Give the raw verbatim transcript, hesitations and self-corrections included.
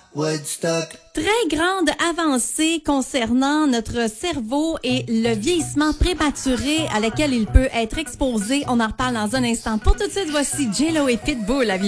Woodstock. Très grande avancée concernant notre cerveau et le vieillissement prématuré à laquelle il peut être exposé. On en reparle dans un instant. Pour tout de suite, voici J-Lo et Pitbull.